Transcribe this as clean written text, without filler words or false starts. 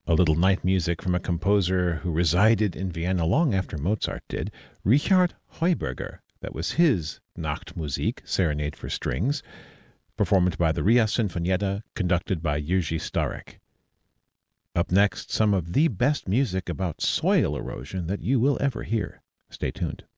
A little night music from a composer who resided in Vienna long after Mozart did, Richard Heuberger. That was his Nachtmusik, Serenade for Strings, performed by the Ria Sinfonietta, conducted by Jiří Starek. Up next, some of the best music about soil erosion that you will ever hear. Stay tuned.